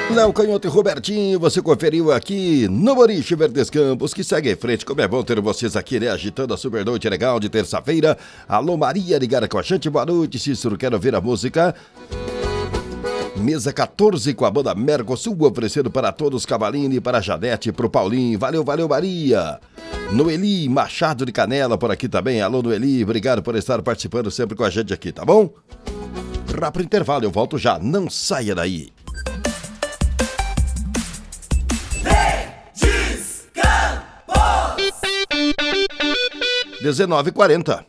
Léo Canhoto e Robertinho, você conferiu aqui no Boliche Verdes Campos, que segue em frente. Como é bom ter vocês aqui, né? Agitando a super noite legal de terça-feira. Alô Maria, ligada com a gente, boa noite. Cícero, quero ouvir a música. Mesa 14 com a banda Mercosul, oferecendo para todos, Cavalini, para a Janete, para o Paulinho. Valeu, valeu Maria. Noeli Machado de Canela por aqui também. Alô Noeli, obrigado por estar participando sempre com a gente aqui, tá bom? Rápido intervalo, eu volto já, não saia daí. 19h40.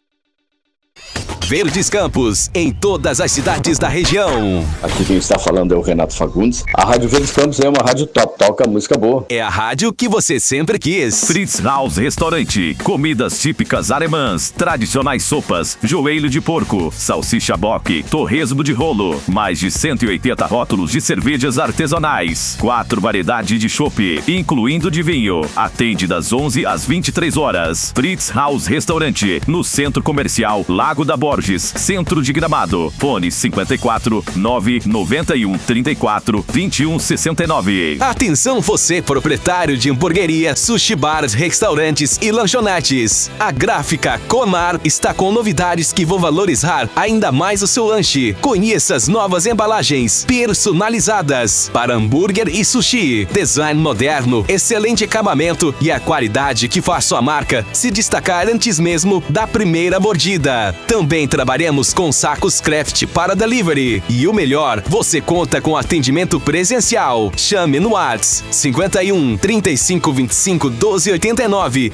Verdes Campos, em todas as cidades da região. Aqui quem está falando é o Renato Fagundes. A Rádio Verdes Campos é uma rádio top, toca música boa. É a rádio que você sempre quis. Fritz House Restaurante, comidas típicas alemãs, tradicionais sopas, joelho de porco, salsicha boque, torresmo de rolo, mais de 180 rótulos de cervejas artesanais, 4 variedades de chopp, incluindo de vinho. Atende das 11 às 23 horas. Fritz House Restaurante, no Centro Comercial Lago da Borges, Centro de Gramado. Fone 54 991 34 21 69. Atenção você, proprietário de hamburgueria, sushi bars, restaurantes e lanchonetes. A Gráfica Comar está com novidades que vão valorizar ainda mais o seu lanche. Conheça as novas embalagens personalizadas para hambúrguer e sushi. Design moderno, excelente acabamento e a qualidade que faz sua marca se destacar antes mesmo da primeira mordida. Também trabalhamos com sacos craft para delivery. E o melhor, você conta com atendimento presencial. Chame no WhatsApp 51 35 25 12 89,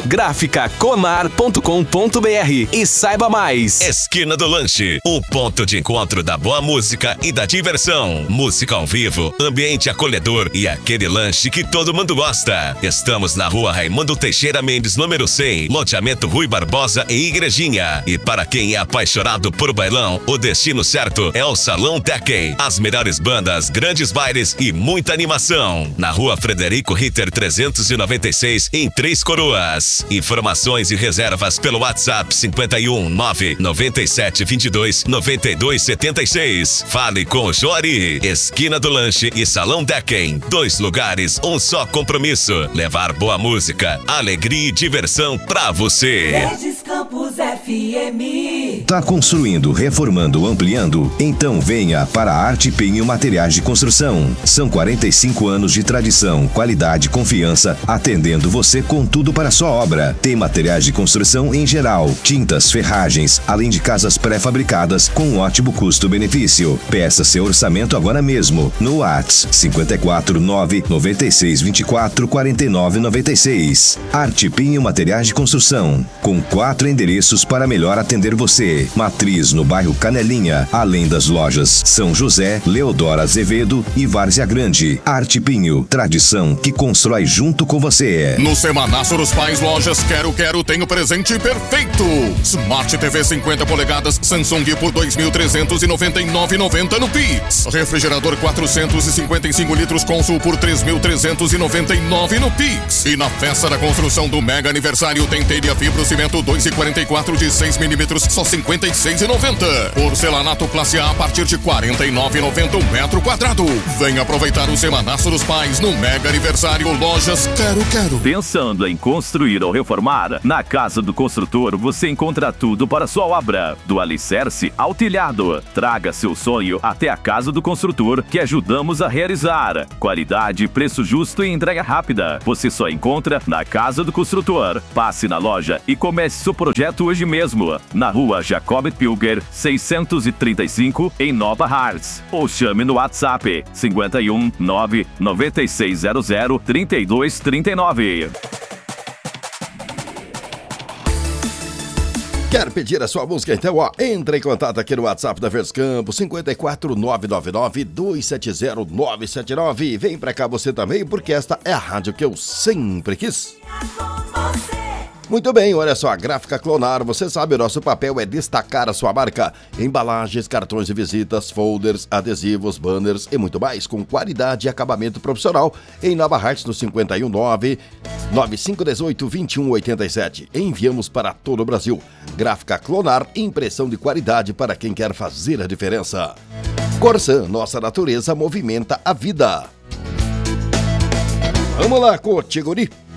graficacomar.com.br e saiba mais. Esquina do Lanche, o ponto de encontro da boa música e da diversão. Música ao vivo, ambiente acolhedor e aquele lanche que todo mundo gosta. Estamos na rua Raimundo Teixeira Mendes, número 100, loteamento Rui Barbosa e Igrejinha. E para quem é apaixonado por bailão, o destino certo é o Salão Tekken. As melhores bandas, grandes bailes e muita animação. Na rua Frederico Ritter 396, em Três Coroas. Informações e reservas pelo WhatsApp 51 9 97 22 92 76. Fale com o Jori. Esquina do Lanche e Salão Tekken. 2 lugares, um só compromisso. Levar boa música, alegria e diversão pra você. Verdes Campos FM. Tá construindo, reformando, ampliando? Então venha para a Arte Pinho Materiais de Construção. São 45 anos de tradição, qualidade e confiança, atendendo você com tudo para a sua obra. Tem materiais de construção em geral, tintas, ferragens, além de casas pré-fabricadas com um ótimo custo-benefício. Peça seu orçamento agora mesmo no WhatsApp 54 9 96 24 49 96. Arte Pinho Materiais de Construção, com 4 endereços para melhor atender você. Matriz no bairro Canelinha, além das lojas São José, Leodoro Azevedo e Várzea Grande. Arte Pinho, tradição que constrói junto com você. No Semanaço dos Pais Lojas Quero tem o presente perfeito. Smart TV 50 polegadas Samsung por R$ 2.399,90 no Pix. Refrigerador 455 litros Consul por R$ 3.399 no Pix. E na festa da construção do mega aniversário tem telha fibrocimento 2,44 de 6 milímetros, só R$ 56,90. Porcelanato classe A partir de R$ 49,90 o metro quadrado. Venha aproveitar o Semanaço dos Pais no mega aniversário Lojas Quero. Pensando em construir ou reformar? Na Casa do Construtor você encontra tudo para sua obra, do alicerce ao telhado. Traga seu sonho até a Casa do Construtor, que ajudamos a realizar. Qualidade, preço justo e entrega rápida. Você só encontra na Casa do Construtor. Passe na loja e comece seu projeto hoje mesmo. Na rua Jacob Pilger, 635, em Nova Hartz. Ou chame no WhatsApp 51 9 9600 3239. Quer pedir a sua música? Então, entre em contato aqui no WhatsApp da Verdes Campos, 54 999 270 979. Vem pra cá você também, porque esta é a rádio que eu sempre quis. Muito bem, olha só, a Gráfica Clonar, você sabe, o nosso papel é destacar a sua marca. Embalagens, cartões de visitas, folders, adesivos, banners e muito mais, com qualidade e acabamento profissional. Em Nova Hartz, no 519 9518 2187. Enviamos para todo o Brasil. Gráfica Clonar, impressão de qualidade para quem quer fazer a diferença. Corsan, nossa natureza movimenta a vida. Vamos lá, Cotiguri.